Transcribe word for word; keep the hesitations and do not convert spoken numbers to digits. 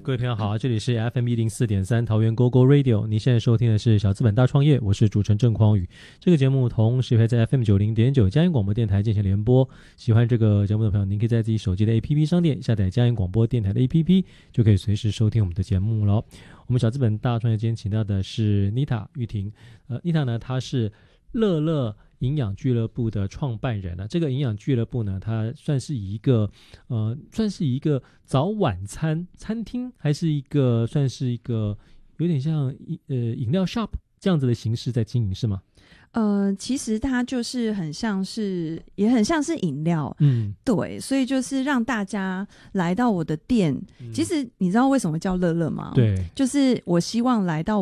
各位朋友好，这里是 F M 一零四点三桃园 GoGo Radio， 你现在收听的是小资本大创业，我是主持人郑匡宇。这个节目同时会在 F M 九零点九佳音广播电台进行联播。喜欢这个节目的朋友，您可以在自己手机的 A P P 商店下载佳音广播电台的 A P P， 就可以随时收听我们的节目了。我们小资本大创业今天请到的是 Nita 玉婷，呃 Nita 呢，她是乐乐营养俱乐部的创办人啊，这个营养俱乐部呢，它算是一个呃，算是一个早晚餐餐厅，还是一个算是一个有点像呃饮料 shop 这样子的形式在经营，是吗？ 呃，其实它就是很像是，也很像是饮料， 嗯， 对，所以就是让大家来到我的店。嗯、其实你知道为什么叫乐乐吗？ 对， 就是我希望来到